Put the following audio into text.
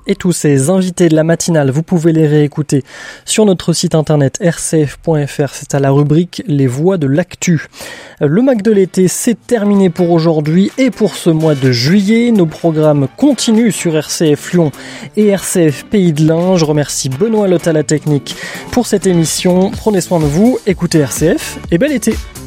et tous ces invités de la matinale, vous pouvez les réécouter sur notre site internet rcf.fr. C'est à la rubrique Les Voix de l'actu. Le Mac de l'été, c'est terminé pour aujourd'hui et pour ce mois de juillet. Nos programmes continuent sur RCF Lyon et RCF Pays de l'Ain. Je remercie Benoît Lotte à la technique pour cette émission. Prenez soin de vous, écoutez RCF et bel été.